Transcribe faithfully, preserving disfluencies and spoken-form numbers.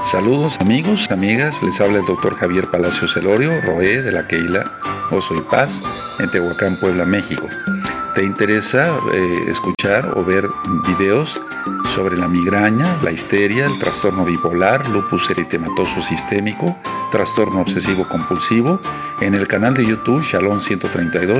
Saludos amigos, amigas, les habla el doctor Javier Palacios Celorio, Roé de la Keila Oso y Paz, en Tehuacán, Puebla, México. ¿Te interesa eh, escuchar o ver videos sobre la migraña, la histeria, el trastorno bipolar, lupus eritematoso sistémico, trastorno obsesivo compulsivo? En el canal de YouTube Shalom ciento treinta y dos